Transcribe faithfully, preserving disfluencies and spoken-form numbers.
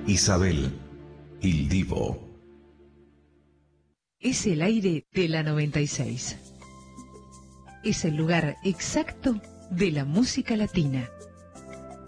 Isabel, Il Divo. Es el aire de la noventa y seis. Es el lugar exacto de la música latina.